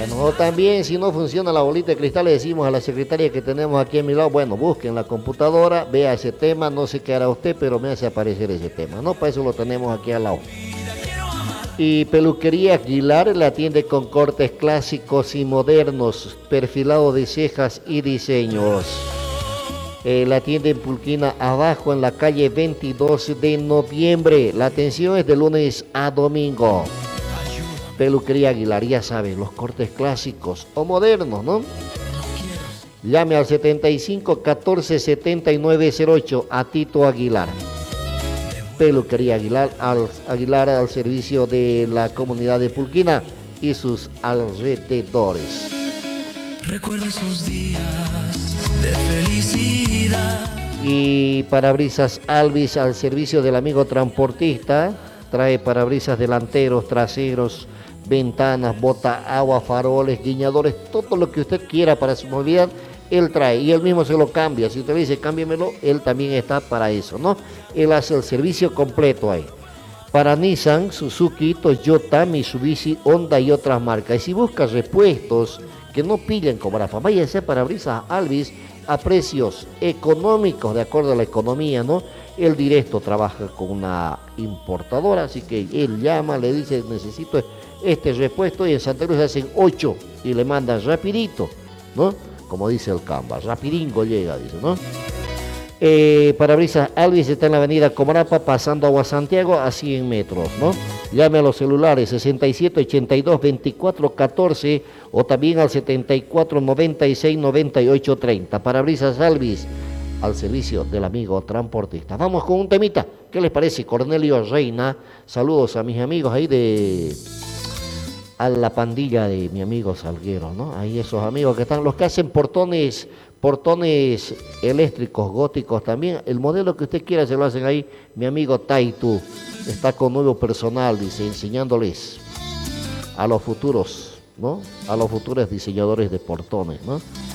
Bueno, o también si no funciona la bolita de cristal, le decimos a la secretaria que tenemos aquí a mi lado, bueno, busquen la computadora, vea ese tema, no sé qué hará usted, pero me hace aparecer ese tema, ¿no? Para eso lo tenemos aquí al lado. Y Peluquería Aguilar la atiende con cortes clásicos y modernos, perfilado de cejas y diseños. La atiende en Pulquina, abajo en la calle 22 de noviembre. La atención es de lunes a domingo. Peluquería Aguilar, ya sabes, los cortes clásicos o modernos, ¿no? Llame al 75 14 79 08 a Tito Aguilar. Peluquería Aguilar al servicio de la comunidad de Pulquina y sus alrededores. Recuerda esos días de felicidad. Y parabrisas Alvis al servicio del amigo transportista. Trae parabrisas delanteros, traseros, ventanas, bota agua, faroles, guiñadores, todo lo que usted quiera para su movilidad, él trae y él mismo se lo cambia. Si usted le dice cámbiamelo, él también está para eso, ¿no? Él hace el servicio completo ahí. Para Nissan, Suzuki, Toyota, Mitsubishi, Honda y otras marcas. Y si buscas repuestos que no pillen como Rafa, váyase a parabrisas Alvis a precios económicos, de acuerdo a la economía, ¿no? Él directo trabaja con una importadora, así que él llama, le dice necesito este repuesto y en Santa Cruz hacen 8 y le mandan rapidito, ¿no? Como dice el Canva, rapidingo llega, dice, ¿no? Parabrisas Alvis está en la avenida Comarapa, pasando Agua Santiago a 100 metros, ¿no? Llame a los celulares 67 82 24 14 o también al 74 96 98 30. Parabrisas Alvis al servicio del amigo transportista. Vamos con un temita. ¿Qué les parece? Cornelio Reina. Saludos a mis amigos ahí a la pandilla de mi amigo Salguero, ¿no? Ahí esos amigos que están, los que hacen portones eléctricos, góticos también. El modelo que usted quiera se lo hacen ahí. Mi amigo Taitu está con nuevo personal, dice, enseñándoles a los futuros, ¿no? A los futuros diseñadores de portones, ¿no?